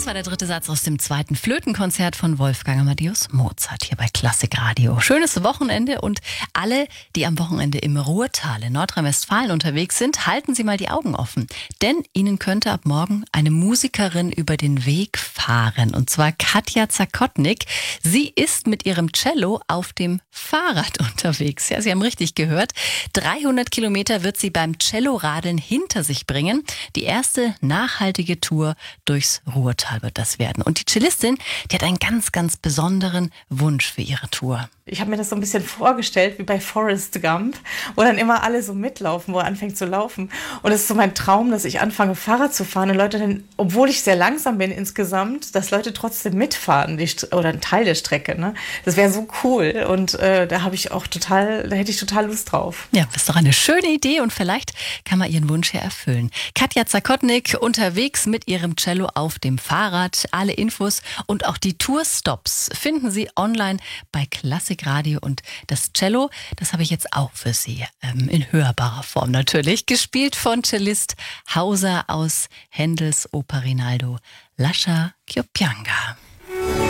war der dritte Satz aus dem zweiten Flötenkonzert von Wolfgang Amadeus Mozart hier bei Klassik Radio. Schönes Wochenende und alle, die am Wochenende im Ruhrtal in Nordrhein-Westfalen unterwegs sind, halten Sie mal die Augen offen. Denn Ihnen könnte ab morgen eine Musikerin über den Weg fahren. Und zwar Katja Zakotnik. Sie ist mit ihrem Cello auf dem Fahrrad unterwegs. Ja, Sie haben richtig gehört. 300 Kilometer wird sie beim Celloradeln hinter sich bringen. Die erste nachhaltige Tour durchs Ruhrtal wird das werden. Und die Cellistin, die hat einen ganz, ganz besonderen Wunsch für ihre Tour. Ich habe mir das so ein bisschen vorgestellt, wie bei Forrest Gump, wo dann immer alle so mitlaufen, wo er anfängt zu laufen. Und es ist so mein Traum, dass ich anfange, Fahrrad zu fahren und Leute dann, obwohl ich sehr langsam bin insgesamt, dass Leute trotzdem mitfahren oder einen Teil der Strecke. Ne? Das wäre so cool und da hätte ich total Lust drauf. Ja, das ist doch eine schöne Idee und vielleicht kann man ihren Wunsch ja erfüllen. Katja Zakotnik unterwegs mit ihrem Cello auf dem Fahrrad. Alle Infos und auch die Tourstops finden Sie online bei Klassik Radio. Und das Cello, das habe ich jetzt auch für Sie in hörbarer Form natürlich. Gespielt von Cellist Hauser aus Händels Oper Rinaldo Lascia Chiopianga.